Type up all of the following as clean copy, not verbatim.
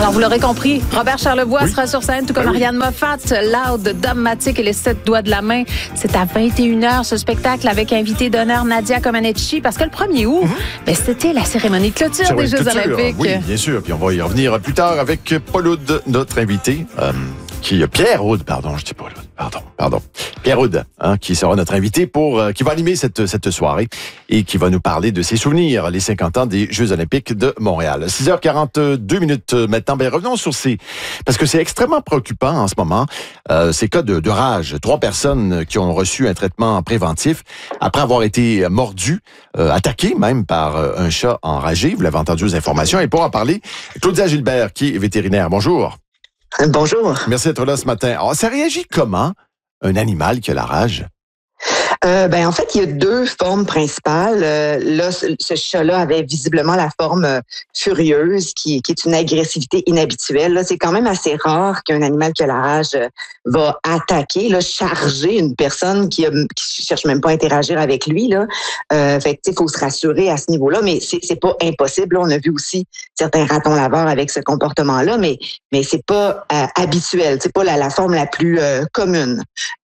Alors, vous l'aurez compris, Robert Charlebois sera sur scène, tout comme Ariane Moffat, Loud, Dogmatic et les 7 doigts de la main. C'est à 21h, ce spectacle, avec invité d'honneur Nadia Comaneci, parce que le 1er août, c'était la cérémonie de clôture des Jeux olympiques. Oui, bien sûr. Puis on va y revenir plus tard avec Paul Oud, notre invité, Pierre Oud, pardon, je dis Paul Oud, pardon. Pierre Oud, qui sera notre invité qui va animer cette soirée et qui va nous parler de ses souvenirs, les 50 ans des Jeux olympiques de Montréal. 6h42 minutes maintenant. Ben, revenons sur parce que c'est extrêmement préoccupant en ce moment, ces cas de rage. 3 personnes qui ont reçu un traitement préventif après avoir été mordues, attaquées même par un chat enragé. Vous l'avez entendu aux informations. Et pour en parler, Claudia Gilbert, qui est vétérinaire. Bonjour. Bonjour. Merci d'être là ce matin. Alors, ça réagit comment, un animal qui a la rage? En fait, il y a 2 formes principales. Là, ce chat-là avait visiblement la forme furieuse, qui est une agressivité inhabituelle. Là, c'est quand même assez rare qu'un animal qui a la rage va attaquer, là, charger une personne qui cherche même pas à interagir avec lui. Là, fait que, faut se rassurer à ce niveau-là, mais c'est pas impossible. Là, on a vu aussi certains ratons laveurs avec ce comportement-là, mais c'est pas habituel. C'est pas la forme la plus commune.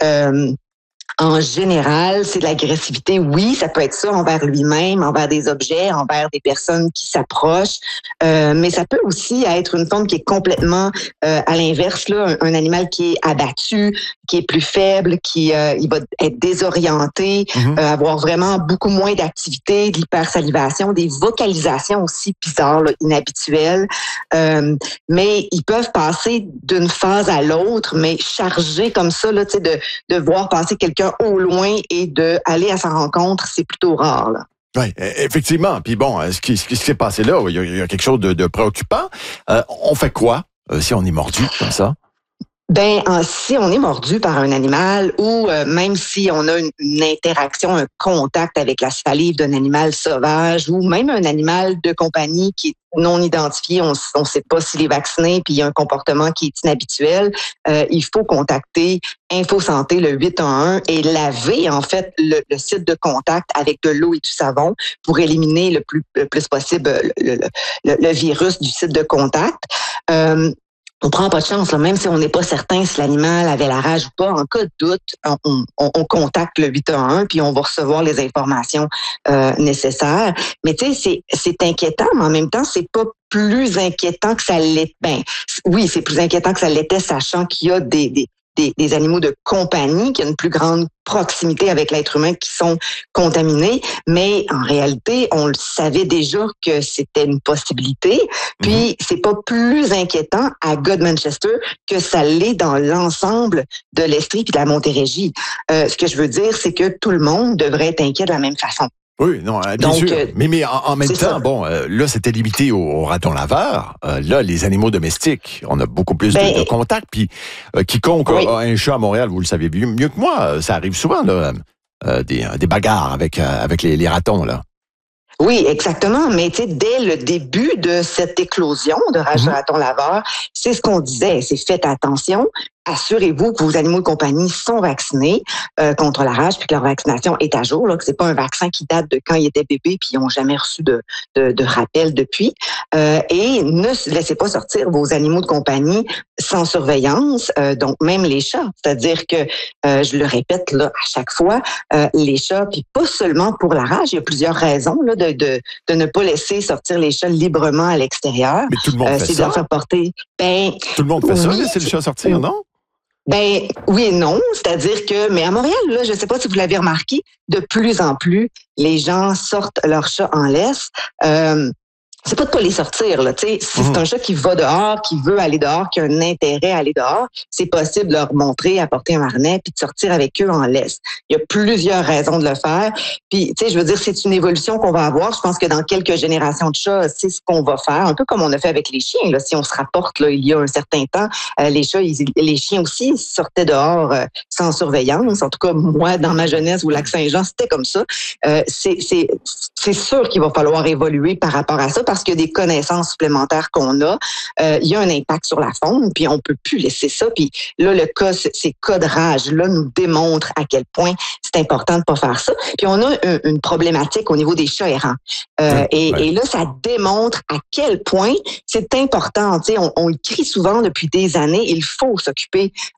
En général, c'est de l'agressivité. Oui, ça peut être ça envers lui-même, envers des objets, envers des personnes qui s'approchent. Mais ça peut aussi être une forme qui est complètement à l'inverse, là, un animal qui est abattu, qui est plus faible, il va être désorienté, avoir vraiment beaucoup moins d'activité, de l'hypersalivation, des vocalisations aussi bizarres, là, inhabituelles. Mais ils peuvent passer d'une phase à l'autre, mais chargés comme ça, là, de voir passer quelqu'un au loin et d'aller à sa rencontre, c'est plutôt rare, là. Oui, effectivement. Puis bon, ce qui s'est passé là, il y a quelque chose de préoccupant. On fait quoi si on est mordu comme ça? Si on est mordu par un animal ou même si on a une interaction, un contact avec la salive d'un animal sauvage ou même un animal de compagnie qui est non identifié, on ne sait pas s'il est vacciné puis il y a un comportement qui est inhabituel, il faut contacter Info Santé le 811 et laver en fait le site de contact avec de l'eau et du savon pour éliminer le plus possible le virus du site de contact. On prend pas de chance, là, même si on n'est pas certain si l'animal avait la rage ou pas. En cas de doute, on contacte le 811 puis on va recevoir les informations nécessaires. Mais tu sais, c'est inquiétant, mais en même temps, c'est pas plus inquiétant que ça l'était. Oui, c'est plus inquiétant que ça l'était, sachant qu'il y a des animaux de compagnie qui ont une plus grande proximité avec l'être humain qui sont contaminés, mais en réalité, on le savait déjà que c'était une possibilité. Puis, c'est pas plus inquiétant à Manchester que ça l'est dans l'ensemble de l'Estrie puis de la Montérégie. Ce que je veux dire, c'est que tout le monde devrait être inquiet de la même façon. Oui, non, bien sûr. Mais en même temps, là, c'était limité aux ratons laveurs. Là, les animaux domestiques, on a beaucoup plus de contacts. Puis, quiconque a un chat à Montréal, vous le savez mieux que moi, ça arrive souvent, là, des bagarres avec les ratons, là. Oui, exactement. Mais tu sais, dès le début de cette éclosion de rage de raton laveur, c'est ce qu'on disait. C'est faites attention. Assurez-vous que vos animaux de compagnie sont vaccinés contre la rage puis que leur vaccination est à jour. Là, que c'est pas un vaccin qui date de quand ils étaient bébés puis ils n'ont jamais reçu de rappel depuis. Et ne laissez pas sortir vos animaux de compagnie sans surveillance. Donc même les chats. C'est-à-dire que je le répète là à chaque fois, les chats puis pas seulement pour la rage. Il y a plusieurs raisons là de ne pas laisser sortir les chats librement à l'extérieur. Mais tout le monde fait ça. C'est de leur faire porter. Tout le monde fait ça, laisser le chat sortir, non? Oui et non, c'est-à-dire que, mais à Montréal, là, je ne sais pas si vous l'avez remarqué, de plus en plus, les gens sortent leurs chats en laisse. C'est pas de pas les sortir, là, tu sais. Si c'est un chat qui va dehors, qui veut aller dehors, qui a un intérêt à aller dehors, c'est possible de leur montrer, apporter un harnais, puis de sortir avec eux en laisse. Il y a plusieurs raisons de le faire. Puis, tu sais, je veux dire, c'est une évolution qu'on va avoir. Je pense que dans quelques générations de chats, c'est ce qu'on va faire. Un peu comme on a fait avec les chiens, là. Si on se rapporte, là, il y a un certain temps, les chats, les chiens aussi sortaient dehors sans surveillance. En tout cas, moi, dans ma jeunesse au Lac-Saint-Jean, c'était comme ça. C'est sûr qu'il va falloir évoluer par rapport à ça parce qu'il y a des connaissances supplémentaires qu'on a, il y a un impact sur la faune, puis on peut plus laisser ça. Puis là, ces cas de rage-là nous démontrent à quel point c'est important de pas faire ça. Puis on a une problématique au niveau des chats errants. Et là, ça démontre à quel point c'est important. Tu sais, on le crie souvent depuis des années, il faut s'occuper